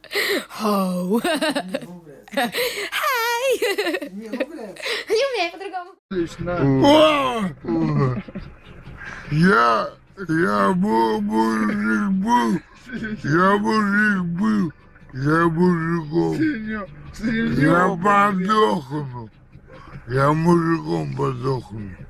Хоу. Хай. Не, ну, блядь. Не умею по-другому. Я мужик был, я мужиком. Я подохну, я мужиком подохну.